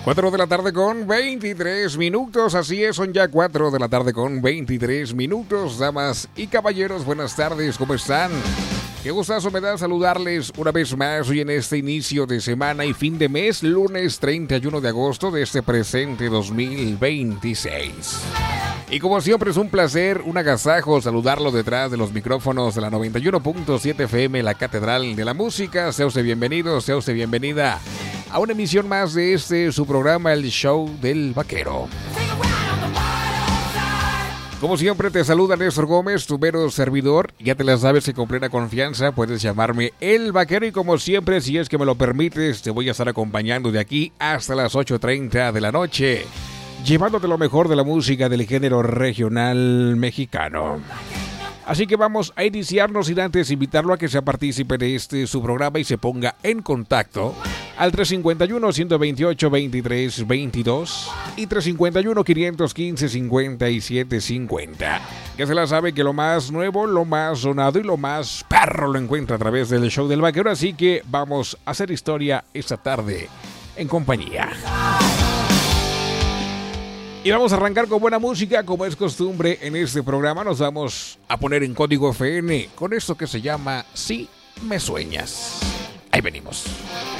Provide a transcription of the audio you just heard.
4 de la tarde con 23 minutos, así es, son ya 4 de la tarde con 23 minutos. Damas y caballeros, buenas tardes, ¿cómo están? Qué gustazo me da saludarles una vez más hoy en este inicio de semana y fin de mes, lunes 31 de agosto de este presente 2026. Y como siempre es un placer, un agasajo saludarlo detrás de los micrófonos de la 91.7 FM, la Catedral de la Música. Sea usted bienvenido, sea usted bienvenida a una emisión más de su programa, el Show del Vaquero. Como siempre te saluda Néstor Gómez, tu mero servidor. Ya te la sabes y con plena confianza puedes llamarme El Vaquero. Y como siempre, si es que me lo permites, te voy a estar acompañando de aquí hasta las 8:30 de la noche, llevándote lo mejor de la música del género regional mexicano. Así que vamos a iniciarnos sin antes invitarlo a que sea partícipe de su programa y se ponga en contacto al 351-128-2322 y 351-515-5750. Ya se la sabe que lo más nuevo, lo más sonado y lo más perro lo encuentra a través del Show del Vaquero. Así que vamos a hacer historia esta tarde en compañía. Y vamos a arrancar con buena música, como es costumbre en este programa. Nos vamos a poner en código FN con esto que se llama Si Me Sueñas. Ahí venimos.